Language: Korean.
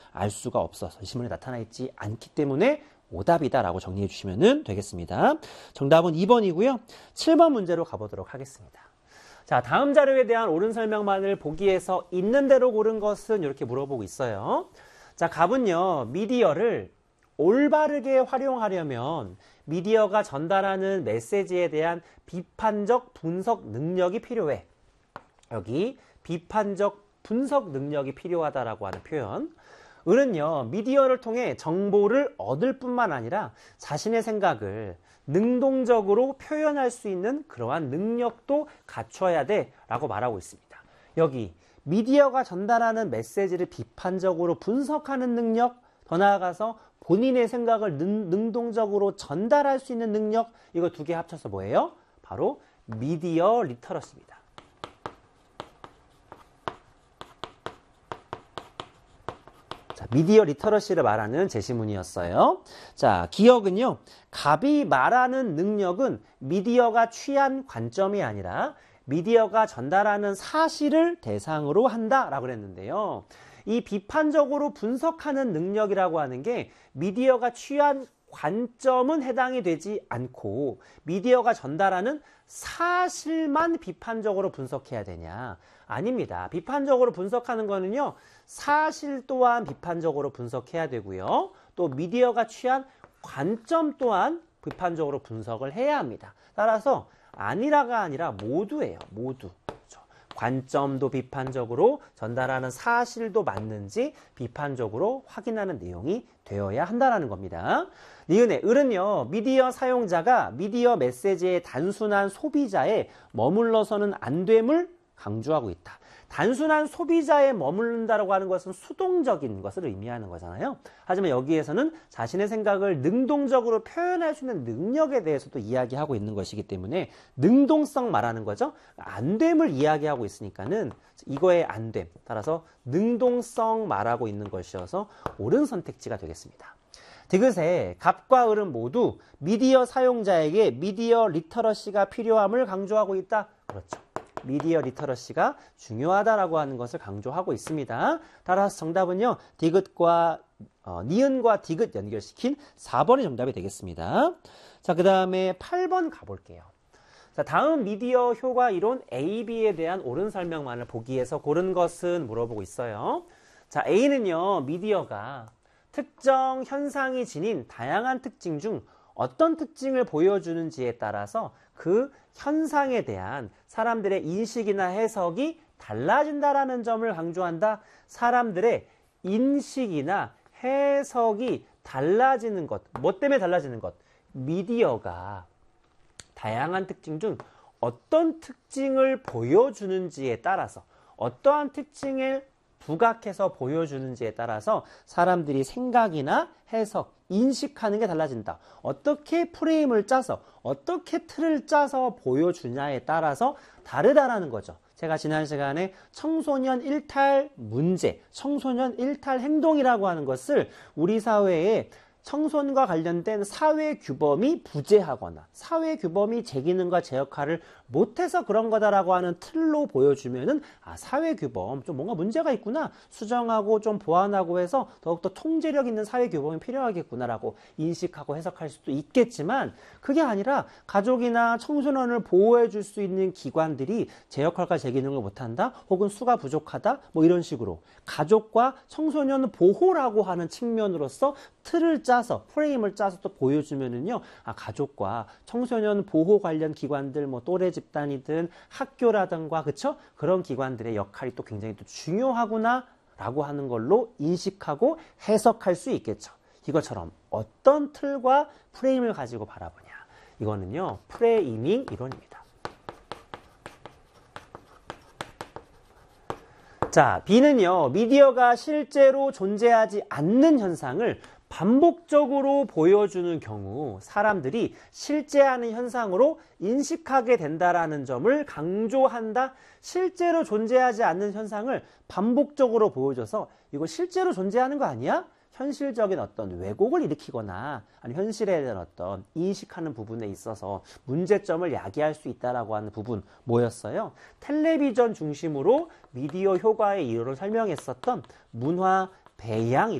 알 수가 없어서 지문에 나타나 있지 않기 때문에 오답이다 라고 정리해 주시면 되겠습니다. 정답은 2번이고요. 7번 문제로 가보도록 하겠습니다. 자, 다음 자료에 대한 옳은 설명만을 보기에서 있는 대로 고른 것은 이렇게 물어보고 있어요. 자, 갑은요, 미디어를 올바르게 활용하려면 미디어가 전달하는 메시지에 대한 비판적 분석 능력이 필요해. 여기 비판적 분석 능력이 필요하다라고 하는 표현. 을은요, 미디어를 통해 정보를 얻을 뿐만 아니라 자신의 생각을 능동적으로 표현할 수 있는 그러한 능력도 갖춰야 돼 라고 말하고 있습니다. 여기 미디어가 전달하는 메시지를 비판적으로 분석하는 능력, 더 나아가서 본인의 생각을 능동적으로 전달할 수 있는 능력, 이거 두 개 합쳐서 뭐예요? 바로 미디어 리터러시입니다. 자, 미디어 리터러시를 말하는 제시문이었어요. 자, 기억은요. 갑이 말하는 능력은 미디어가 취한 관점이 아니라 미디어가 전달하는 사실을 대상으로 한다라고 그랬는데요. 이 비판적으로 분석하는 능력이라고 하는 게 미디어가 취한 관점은 해당이 되지 않고 미디어가 전달하는 사실만 비판적으로 분석해야 되냐? 아닙니다. 비판적으로 분석하는 거는요. 사실 또한 비판적으로 분석해야 되고요. 또 미디어가 취한 관점 또한 비판적으로 분석을 해야 합니다. 따라서 아니라가 아니라 모두예요. 모두. 그렇죠. 관점도 비판적으로 전달하는 사실도 맞는지 비판적으로 확인하는 내용이 되어야 한다는 겁니다. 니은의 을은요. 미디어 사용자가 미디어 메시지의 단순한 소비자에 머물러서는 안 됨을 강조하고 있다. 단순한 소비자에 머무른다고 하는 것은 수동적인 것을 의미하는 거잖아요. 하지만 여기에서는 자신의 생각을 능동적으로 표현할 수 있는 능력에 대해서도 이야기하고 있는 것이기 때문에 능동성 말하는 거죠. 안 됨을 이야기하고 있으니까는 이거의 안 됨. 따라서 능동성 말하고 있는 것이어서 옳은 선택지가 되겠습니다. 디귿의 갑과 을은 모두 미디어 사용자에게 미디어 리터러시가 필요함을 강조하고 있다. 그렇죠. 미디어 리터러시가 중요하다라고 하는 것을 강조하고 있습니다. 따라서 정답은요. 디귿과 니은과 디귿 연결시킨 4번이 정답이 되겠습니다. 자, 그 다음에 8번 가볼게요. 자, 다음 미디어 효과 이론 A, B에 대한 옳은 설명만을 보기에서 고른 것은 물어보고 있어요. 자, A는요. 미디어가 특정 현상이 지닌 다양한 특징 중 어떤 특징을 보여주는지에 따라서 그 현상에 대한 사람들의 인식이나 해석이 달라진다라는 점을 강조한다. 사람들의 인식이나 해석이 달라지는 것. 뭐 때문에 달라지는 것? 미디어가 다양한 특징 중 어떤 특징을 보여주는지에 따라서 어떠한 특징을 부각해서 보여주는지에 따라서 사람들이 생각이나 해석, 인식하는 게 달라진다. 어떻게 프레임을 짜서 어떻게 틀을 짜서 보여주냐에 따라서 다르다라는 거죠. 제가 지난 시간에 청소년 일탈 문제, 청소년 일탈 행동이라고 하는 것을 우리 사회에 청소년과 관련된 사회 규범이 부재하거나 사회 규범이 제 기능과 제 역할을 못해서 그런 거다라고 하는 틀로 보여주면은 아, 사회 규범 좀 뭔가 문제가 있구나, 수정하고 좀 보완하고 해서 더욱더 통제력 있는 사회 규범이 필요하겠구나라고 인식하고 해석할 수도 있겠지만, 그게 아니라 가족이나 청소년을 보호해 줄 수 있는 기관들이 제 역할과 제 기능을 못한다, 혹은 수가 부족하다, 뭐 이런 식으로 가족과 청소년 보호라고 하는 측면으로서 틀을 짜서 프레임을 짜서 또 보여주면은요, 아, 가족과 청소년 보호 관련 기관들, 뭐 또래 집단이든 학교라든가, 그쵸? 그런 기관들의 역할이 또 굉장히 또 중요하구나 라고 하는 걸로 인식하고 해석할 수 있겠죠. 이것처럼 어떤 틀과 프레임을 가지고 바라보냐, 이거는요 프레이밍 이론입니다. 자, B는요, 미디어가 실제로 존재하지 않는 현상을 반복적으로 보여주는 경우 사람들이 실제하는 현상으로 인식하게 된다라는 점을 강조한다. 실제로 존재하지 않는 현상을 반복적으로 보여줘서 이거 실제로 존재하는 거 아니야? 현실적인 어떤 왜곡을 일으키거나 아니면 현실에 대한 어떤 인식하는 부분에 있어서 문제점을 야기할 수 있다라고 하는 부분 뭐였어요? 텔레비전 중심으로 미디어 효과의 이론을 설명했었던 문화 배양